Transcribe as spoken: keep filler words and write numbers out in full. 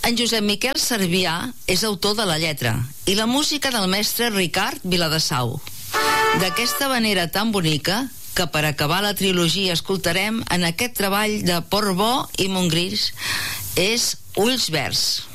En Josep Miquel Servià és autor de la lletra i la música del mestre Ricard Viladesau. D'aquesta manera tan bonica que per acabar la trilogia escoltarem en aquest treball de Portbou i Montgrí és Ulls Verds.